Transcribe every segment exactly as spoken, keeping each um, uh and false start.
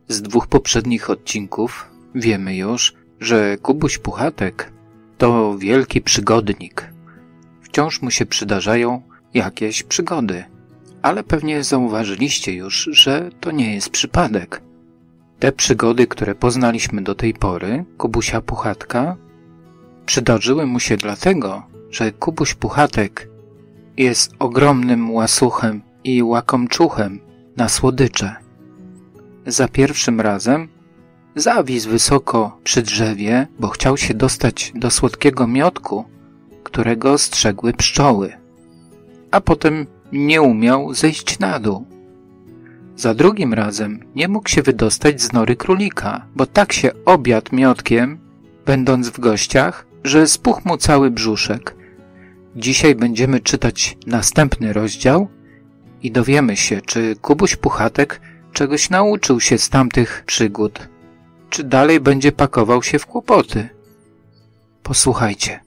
Z dwóch poprzednich odcinków wiemy już, że Kubuś Puchatek to wielki przygodnik. Wciąż mu się przydarzają jakieś przygody, ale pewnie zauważyliście już, że to nie jest przypadek. Te przygody, które poznaliśmy do tej pory, Kubusia Puchatka, przydarzyły mu się dlatego, że Kubuś Puchatek jest ogromnym łasuchem i łakomczuchem na słodycze. Za pierwszym razem zawisł wysoko przy drzewie, bo chciał się dostać do słodkiego miodku, którego strzegły pszczoły, a potem nie umiał zejść na dół. Za drugim razem nie mógł się wydostać z nory królika, bo tak się objadł miodkiem, będąc w gościach, że spuchł mu cały brzuszek. Dzisiaj będziemy czytać następny rozdział i dowiemy się, czy Kubuś Puchatek czegoś nauczył się z tamtych przygód, czy dalej będzie pakował się w kłopoty. Posłuchajcie.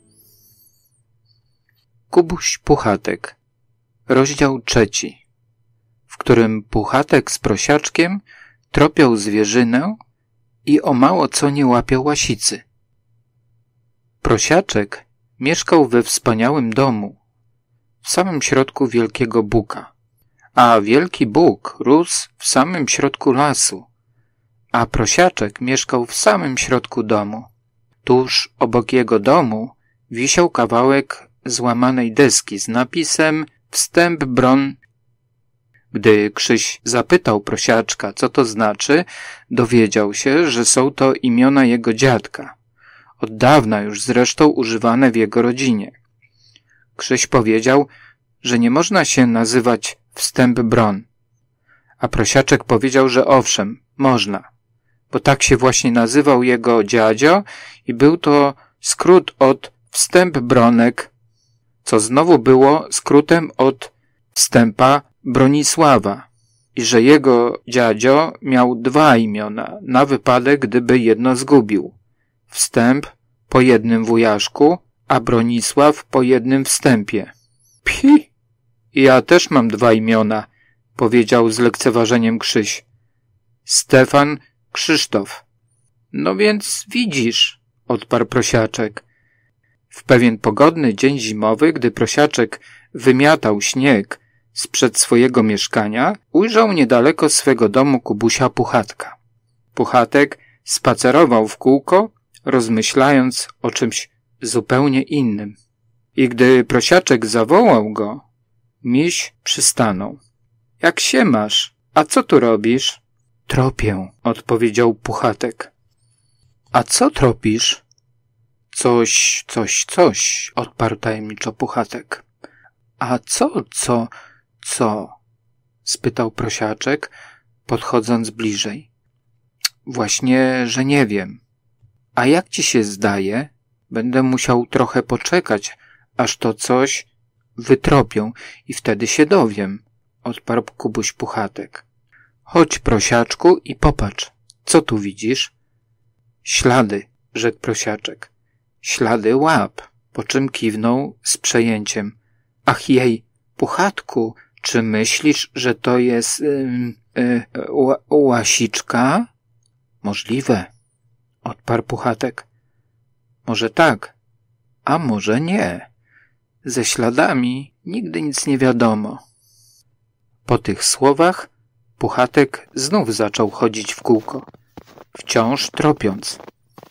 Kubuś Puchatek, rozdział trzeci, w którym Puchatek z Prosiaczkiem tropią zwierzynę i o mało co nie łapią łasicy. Prosiaczek mieszkał we wspaniałym domu, w samym środku wielkiego buka, a wielki bóg rósł w samym środku lasu, a Prosiaczek mieszkał w samym środku domu. Tuż obok jego domu wisiał kawałek złamanej deski z napisem Wstęp Bron. Gdy Krzyś zapytał Prosiaczka, co to znaczy, dowiedział się, że są to imiona jego dziadka, od dawna już zresztą używane w jego rodzinie. Krzyś powiedział, że nie można się nazywać Wstęp Bron, a Prosiaczek powiedział, że owszem, można, bo tak się właśnie nazywał jego dziadzio i był to skrót od Wstęp Bronek, co znowu było skrótem od Wstępa Bronisława i że jego dziadzio miał dwa imiona na wypadek, gdyby jedno zgubił. Wstęp po jednym wujaszku, a Bronisław po jednym wstępie. Phi! Ja też mam dwa imiona, powiedział z lekceważeniem Krzyś. Stefan, Krzysztof. No więc widzisz, odparł Prosiaczek. W pewien pogodny dzień zimowy, gdy Prosiaczek wymiatał śnieg sprzed swojego mieszkania, ujrzał niedaleko swego domu Kubusia Puchatka. Puchatek spacerował w kółko, rozmyślając o czymś zupełnie innym. I gdy Prosiaczek zawołał go, miś przystanął. Jak się masz? A co tu robisz? Tropię, odpowiedział Puchatek. A co tropisz? Coś, coś, coś, odparł tajemniczo Puchatek. A co, co, co? Spytał Prosiaczek, podchodząc bliżej. Właśnie, że nie wiem. A jak ci się zdaje? Będę musiał trochę poczekać, aż to coś wytropią i wtedy się dowiem, odparł Kubuś Puchatek. Chodź, Prosiaczku, i popatrz, co tu widzisz? Ślady, rzekł Prosiaczek. Ślady łap, po czym kiwnął z przejęciem. Ach jej, Puchatku, czy myślisz, że to jest yy, yy, ła, łasiczka? Możliwe, odparł Puchatek. Może tak, a może nie. Ze śladami nigdy nic nie wiadomo. Po tych słowach Puchatek znów zaczął chodzić w kółko, wciąż tropiąc.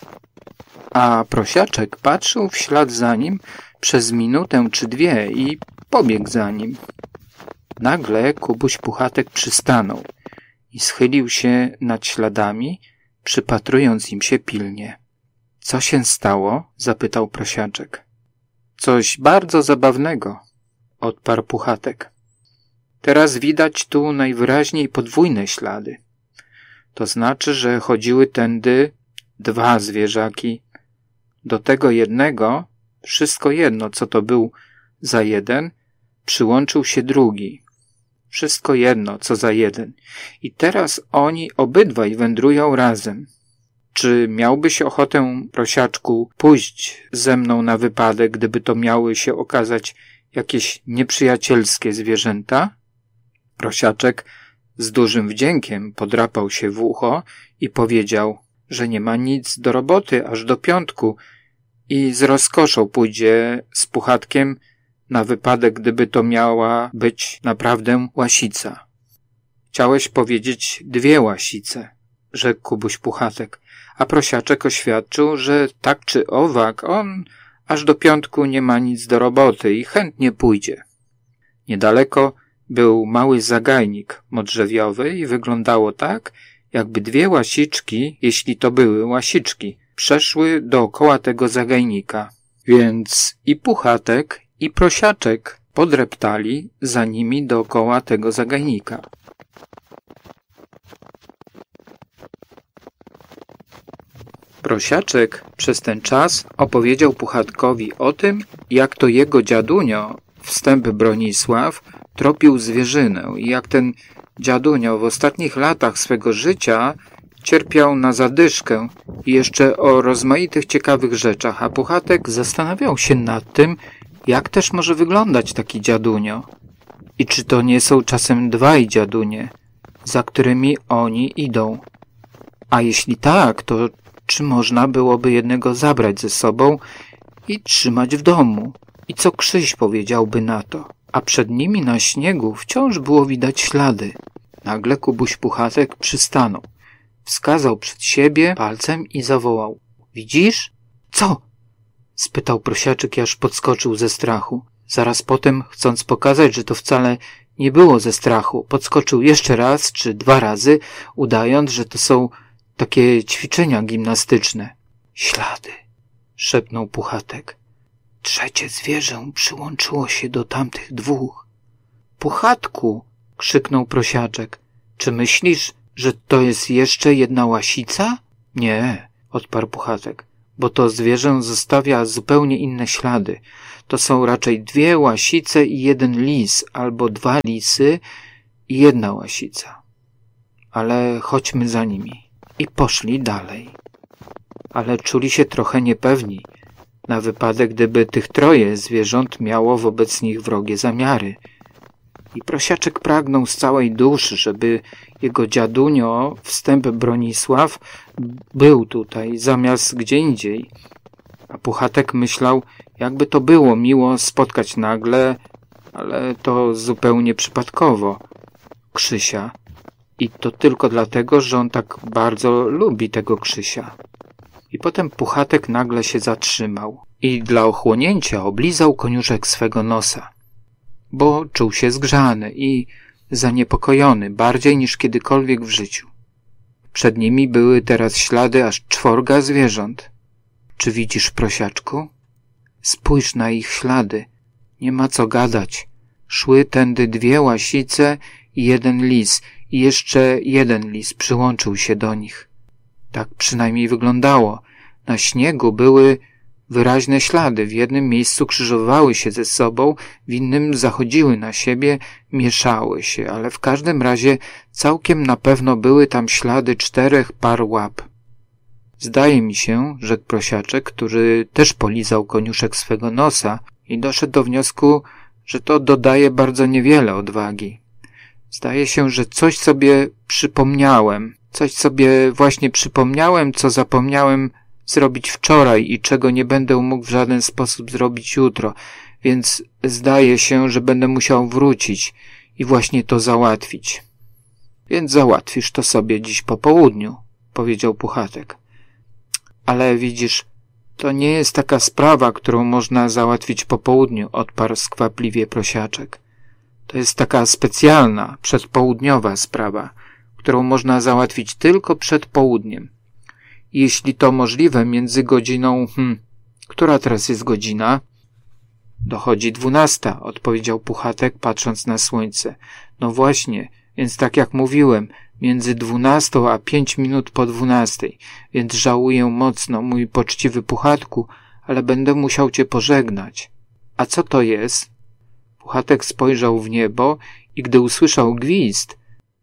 A Prosiaczek patrzył w ślad za nim przez minutę czy dwie i pobiegł za nim. Nagle Kubuś Puchatek przystanął i schylił się nad śladami, przypatrując im się pilnie. Co się stało? Zapytał Prosiaczek. Coś bardzo zabawnego, odparł Puchatek. Teraz widać tu najwyraźniej podwójne ślady. To znaczy, że chodziły tędy dwa zwierzaki. Do tego jednego, wszystko jedno, co to był za jeden, przyłączył się drugi. Wszystko jedno, co za jeden. I teraz oni obydwaj wędrują razem. Czy miałbyś ochotę, Prosiaczku, pójść ze mną na wypadek, gdyby to miały się okazać jakieś nieprzyjacielskie zwierzęta? Prosiaczek Z dużym wdziękiem podrapał się w ucho i powiedział, że nie ma nic do roboty aż do piątku i z rozkoszą pójdzie z Puchatkiem na wypadek, gdyby to miała być naprawdę łasica. Chciałeś powiedzieć dwie łasice, rzekł Kubuś Puchatek, a Prosiaczek oświadczył, że tak czy owak on aż do piątku nie ma nic do roboty i chętnie pójdzie. Niedaleko był mały zagajnik modrzewiowy i wyglądało tak, jakby dwie łasiczki, jeśli to były łasiczki, przeszły dookoła tego zagajnika. Więc i Puchatek, i Prosiaczek podreptali za nimi dookoła tego zagajnika. Prosiaczek przez ten czas opowiedział Puchatkowi o tym, jak to jego dziadunio, wstęp Bronisław, tropił zwierzynę i jak ten dziadunio w ostatnich latach swego życia cierpiał na zadyszkę i jeszcze o rozmaitych ciekawych rzeczach, a Puchatek zastanawiał się nad tym, jak też może wyglądać taki dziadunio i czy to nie są czasem dwaj dziadunie, za którymi oni idą. A jeśli tak, to czy można byłoby jednego zabrać ze sobą i trzymać w domu? I co Krzyś powiedziałby na to? A przed nimi na śniegu wciąż było widać ślady. Nagle Kubuś Puchatek przystanął. Wskazał przed siebie palcem i zawołał. Widzisz? Co? Spytał Prosiaczek i aż podskoczył ze strachu. Zaraz potem, chcąc pokazać, że to wcale nie było ze strachu, podskoczył jeszcze raz czy dwa razy, udając, że to są takie ćwiczenia gimnastyczne. Ślady, szepnął Puchatek. Trzecie zwierzę przyłączyło się do tamtych dwóch. Puchatku, krzyknął Prosiaczek. Czy myślisz, że to jest jeszcze jedna łasica? Nie, odparł Puchatek, bo to zwierzę zostawia zupełnie inne ślady. To są raczej dwie łasice i jeden lis, albo dwa lisy i jedna łasica. Ale chodźmy za nimi. I poszli dalej. Ale czuli się trochę niepewni, na wypadek, gdyby tych troje zwierząt miało wobec nich wrogie zamiary. I Prosiaczek pragnął z całej duszy, żeby jego dziadunio, wstęp Bronisław, był tutaj, zamiast gdzie indziej. A Puchatek myślał, jakby to było miło spotkać nagle, ale to zupełnie przypadkowo, Krzysia. I to tylko dlatego, że on tak bardzo lubi tego Krzysia. I potem Puchatek nagle się zatrzymał i dla ochłonięcia oblizał koniuszek swego nosa, bo czuł się zgrzany i zaniepokojony bardziej niż kiedykolwiek w życiu. Przed nimi były teraz ślady aż czworga zwierząt. Czy widzisz, Prosiaczku? Spójrz na ich ślady. Nie ma co gadać. Szły tędy dwie łasice i jeden lis i jeszcze jeden lis przyłączył się do nich. Tak przynajmniej wyglądało. Na śniegu były wyraźne ślady. W jednym miejscu krzyżowały się ze sobą, w innym zachodziły na siebie, mieszały się, ale w każdym razie całkiem na pewno były tam ślady czterech par łap. Zdaje mi się, rzekł Prosiaczek, który też polizał koniuszek swego nosa i doszedł do wniosku, że to dodaje bardzo niewiele odwagi. Zdaje się, że coś sobie przypomniałem, coś sobie właśnie przypomniałem, co zapomniałem zrobić wczoraj i czego nie będę mógł w żaden sposób zrobić jutro, więc zdaje się, że będę musiał wrócić i właśnie to załatwić. Więc załatwisz to sobie dziś po południu, powiedział Puchatek. Ale widzisz, to nie jest taka sprawa, którą można załatwić po południu, odparł skwapliwie Prosiaczek. To jest taka specjalna, przedpołudniowa sprawa, którą można załatwić tylko przed południem. Jeśli to możliwe między godziną... Hmm, która teraz jest godzina? Dochodzi dwunasta, odpowiedział Puchatek, patrząc na słońce. No właśnie, więc tak jak mówiłem, między dwunastą a pięć minut po dwunastej, więc żałuję mocno, mój poczciwy Puchatku, ale będę musiał cię pożegnać. A co to jest? Puchatek spojrzał w niebo i gdy usłyszał gwizd,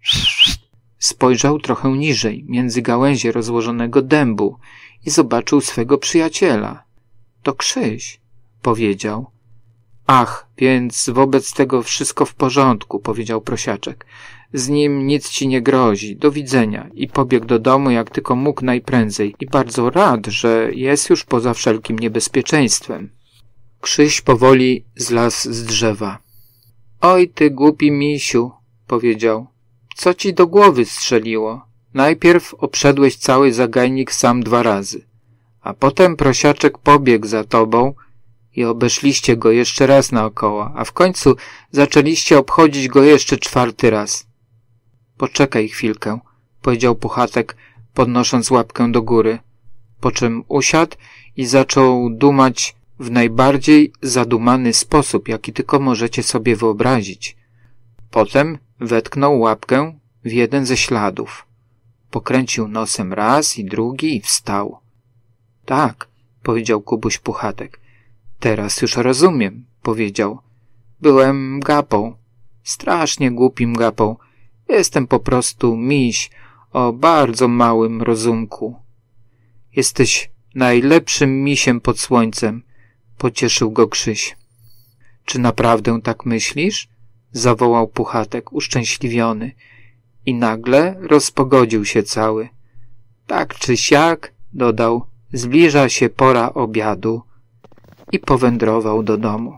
spojrzał trochę niżej, między gałęzie rozłożonego dębu i zobaczył swego przyjaciela. To Krzyś, powiedział. Ach, więc wobec tego wszystko w porządku, powiedział Prosiaczek. Z nim nic ci nie grozi, do widzenia. I pobiegł do domu jak tylko mógł najprędzej i bardzo rad, że jest już poza wszelkim niebezpieczeństwem. Krzyś powoli zlazł z drzewa. Oj ty głupi misiu, powiedział. Co ci do głowy strzeliło? Najpierw obszedłeś cały zagajnik sam dwa razy, a potem Prosiaczek pobiegł za tobą i obeszliście go jeszcze raz naokoło, a w końcu zaczęliście obchodzić go jeszcze czwarty raz. Poczekaj chwilkę, powiedział Puchatek, podnosząc łapkę do góry, po czym usiadł i zaczął dumać w najbardziej zadumany sposób, jaki tylko możecie sobie wyobrazić. Potem wetknął łapkę w jeden ze śladów. Pokręcił nosem raz i drugi i wstał. Tak, powiedział Kubuś Puchatek. Teraz już rozumiem, powiedział. Byłem gapą. Strasznie głupim gapą. Jestem po prostu miś o bardzo małym rozumku. Jesteś najlepszym misiem pod słońcem, pocieszył go Krzyś. Czy naprawdę tak myślisz? Zawołał Puchatek, uszczęśliwiony. I nagle rozpogodził się cały. Tak czy siak, dodał, zbliża się pora obiadu i powędrował do domu.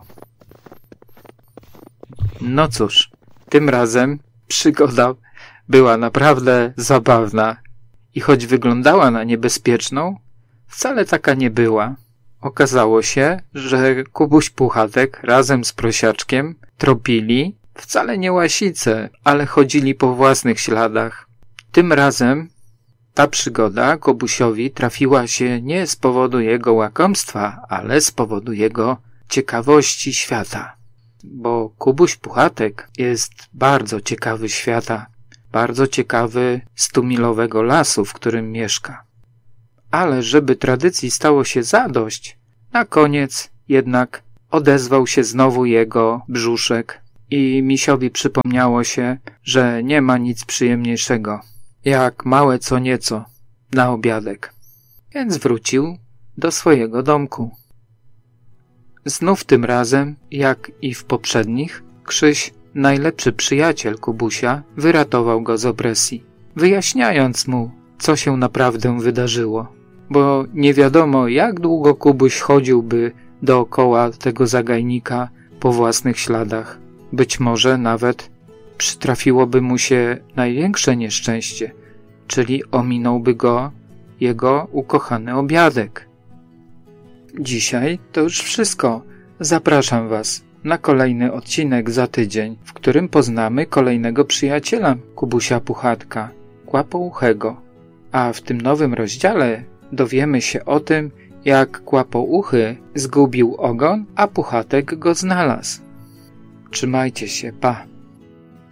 No cóż, tym razem przygoda była naprawdę zabawna i choć wyglądała na niebezpieczną, wcale taka nie była. Okazało się, że Kubuś Puchatek razem z Prosiaczkiem tropili wcale nie łasice, ale chodzili po własnych śladach. Tym razem ta przygoda Kubusiowi trafiła się nie z powodu jego łakomstwa, ale z powodu jego ciekawości świata. Bo Kubuś Puchatek jest bardzo ciekawy świata, bardzo ciekawy stumilowego lasu, w którym mieszka. Ale żeby tradycji stało się zadość, na koniec jednak odezwał się znowu jego brzuszek i misiowi przypomniało się, że nie ma nic przyjemniejszego, jak małe co nieco na obiadek. Więc wrócił do swojego domku. Znów tym razem, jak i w poprzednich, Krzyś, najlepszy przyjaciel Kubusia, wyratował go z opresji, wyjaśniając mu, co się naprawdę wydarzyło. Bo nie wiadomo, jak długo Kubuś chodziłby dookoła tego zagajnika po własnych śladach. Być może nawet przytrafiłoby mu się największe nieszczęście, czyli ominąłby go jego ukochany obiadek. Dzisiaj to już wszystko. Zapraszam Was na kolejny odcinek za tydzień, w którym poznamy kolejnego przyjaciela Kubusia Puchatka, Kłapouchego. A w tym nowym rozdziale dowiemy się o tym, jak Kłapouchy zgubił ogon, a Puchatek go znalazł. Trzymajcie się, pa!